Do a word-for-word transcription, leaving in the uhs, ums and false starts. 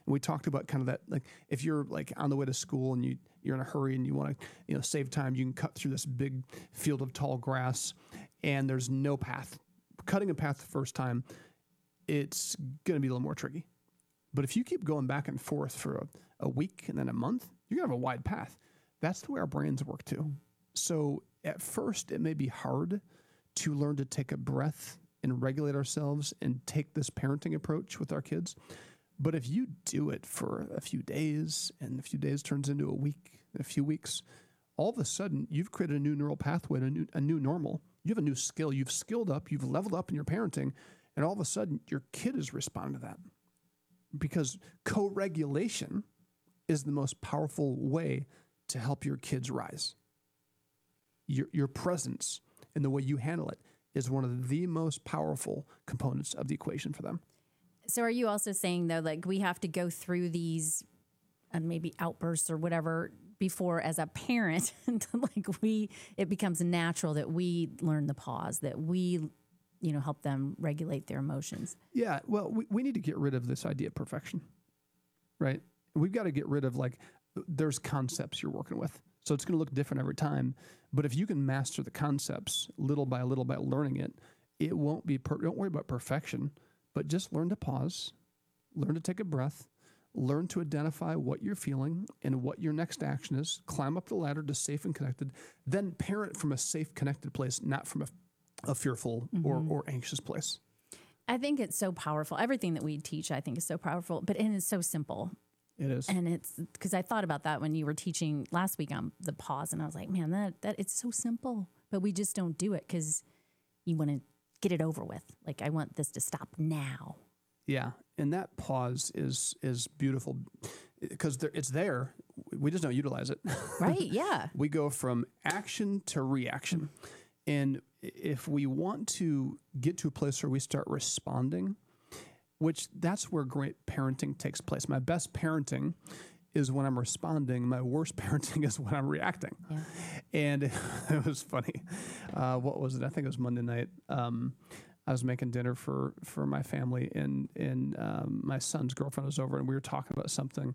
We talked about kind of that, like if you're like on the way to school and you, you're in a hurry and you want to, you know, save time, you can cut through this big field of tall grass and there's no path. Cutting a path the first time, it's going to be a little more tricky. But if you keep going back and forth for a, a week and then a month, you're going to have a wide path. That's the way our brains work too. So at first, it may be hard to learn to take a breath and regulate ourselves and take this parenting approach with our kids. But if you do it for a few days and a few days turns into a week, a few weeks, all of a sudden you've created a new neural pathway, a new, a new normal. You have a new skill. You've skilled up. You've leveled up in your parenting. And all of a sudden your kid is responding to that. Because co-regulation is the most powerful way to help your kids rise. Your, your presence and the way you handle it is one of the most powerful components of the equation for them. So are you also saying, though, like we have to go through these uh, maybe outbursts or whatever before as a parent, like we, it becomes natural that we learn the pause, that we, you know, help them regulate their emotions? Yeah, well, we, we need to get rid of this idea of perfection, right? We've got to get rid of like, there's concepts you're working with. So it's going to look different every time. But if you can master the concepts little by little by learning it, it won't be, per- don't worry about perfection, but just learn to pause, learn to take a breath, learn to identify what you're feeling and what your next action is, climb up the ladder to safe and connected, then parent from a safe, connected place, not from a, a fearful mm-hmm. or, or anxious place. I think it's so powerful. Everything that we teach, I think, is so powerful, but and it's so simple. It is. And it's because I thought about that when you were teaching last week on the pause, and I was like, man, that that it's so simple, but we just don't do it because you want to get it over with. Like, I want this to stop now. Yeah, and that pause is is beautiful because it's there. We just don't utilize it. Right, yeah. We go from action to reaction. And if we want to get to a place where we start responding, which that's where great parenting takes place. My best parenting is when I'm responding. My worst parenting is when I'm reacting. Yeah. And it was funny. Uh, what was it? I think it was Monday night. Um, I was making dinner for, for my family, and and um, my son's girlfriend was over, and we were talking about something.